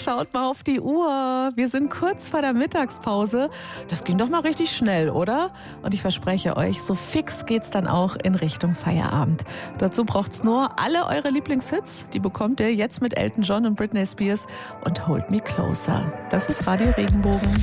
schaut mal auf die Uhr. Wir sind kurz vor der Mittagspause. Das ging doch mal richtig schnell, oder? Und ich verspreche euch, so fix geht's dann auch in Richtung Feierabend. Dazu braucht's nur alle eure Lieblingshits. Die bekommt ihr jetzt mit Elton John und Britney Spears und Hold Me Closer. Das ist Radio Regenbogen.